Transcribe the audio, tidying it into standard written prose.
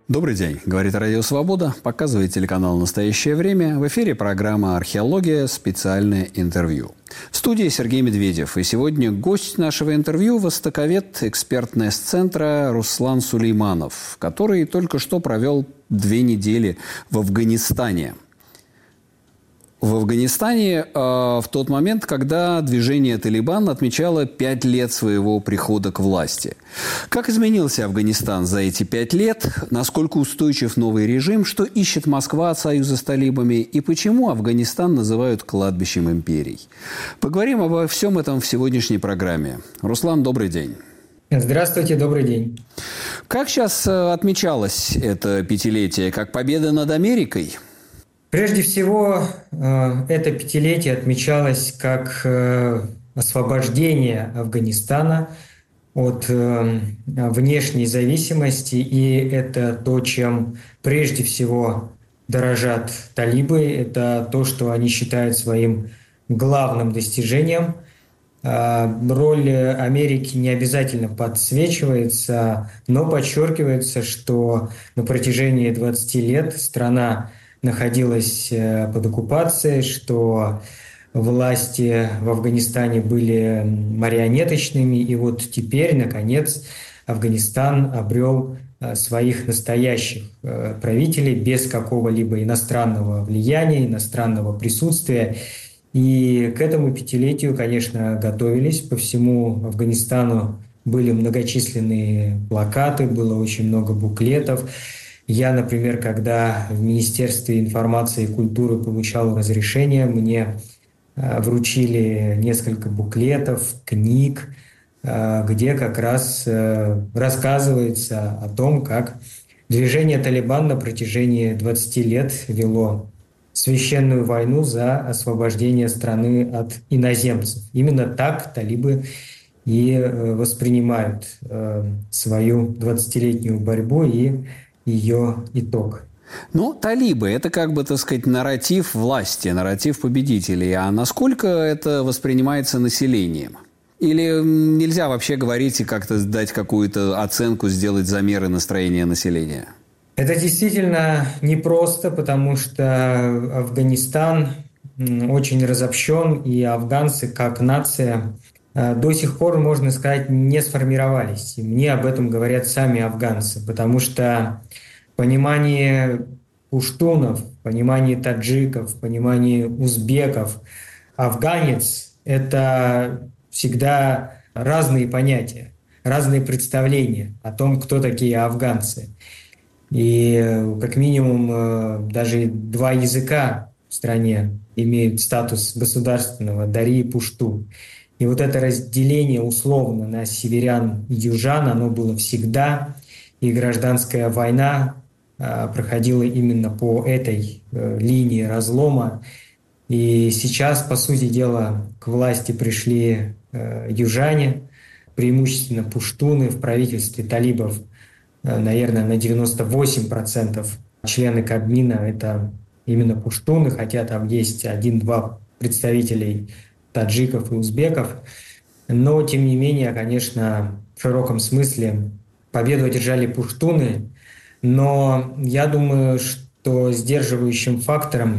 Добрый день, говорит Радио Свобода, показывает телеканал «Настоящее время». В эфире программа «Археология. Специальное интервью». В студии Сергей Медведев. И сегодня гость нашего интервью – востоковед, эксперт НЭС-центра Руслан Сулейманов, который только что провел 2 недели в Афганистане. В Афганистане в тот момент, когда движение «Талибан» отмечало 5 лет своего прихода к власти. Как изменился Афганистан за эти 5 лет? Насколько устойчив новый режим? Что ищет Москва от союза с талибами? И почему Афганистан называют кладбищем империй? Поговорим обо всем этом в сегодняшней программе. Руслан, добрый день. Здравствуйте, добрый день. Как сейчас отмечалось это 5-летие? Как победа над Америкой? Прежде всего, это 5-летие отмечалось как освобождение Афганистана от внешней зависимости, и это то, чем прежде всего дорожат талибы, это то, что они считают своим главным достижением. Роль Америки не обязательно подсвечивается, но подчеркивается, что на протяжении 20 лет страна находилась под оккупацией, что власти в Афганистане были марионеточными, и вот теперь, наконец, Афганистан обрел своих настоящих правителей без какого-либо иностранного влияния, иностранного присутствия. И к этому 5-летию, конечно, готовились. По всему Афганистану были многочисленные плакаты, было очень много буклетов. Я, например, когда в Министерстве информации и культуры получал разрешение, мне вручили несколько буклетов, книг, где как раз рассказывается о том, как движение «Талибан» на протяжении 20 лет вело священную войну за освобождение страны от иноземцев. Именно так талибы и воспринимают свою 20-летнюю борьбу и ее итог. Ну, талибы – это как бы, так сказать, нарратив власти, нарратив победителей. А насколько это воспринимается населением? Или нельзя вообще говорить и как-то дать какую-то оценку, сделать замеры настроения населения? Это действительно непросто, потому что Афганистан очень разобщен, и афганцы как нация до сих пор, можно сказать, не сформировались. И мне об этом говорят сами афганцы, потому что в понимании пуштунов, в понимании таджиков, в понимании узбеков, афганец – это всегда разные понятия, разные представления о том, кто такие афганцы. И как минимум даже 2 языка в стране имеют статус государственного – дари и пушту. И вот это разделение условно на северян и южан, оно было всегда, и гражданская война проходила именно по этой линии разлома. И сейчас, по сути дела, к власти пришли южане, преимущественно пуштуны. В правительстве талибов, наверное, на 98% члены Кабмина – это именно пуштуны, хотя там есть 1-2 представителей таджиков и узбеков. Но, тем не менее, конечно, в широком смысле победу одержали пуштуны. Но я думаю, что сдерживающим фактором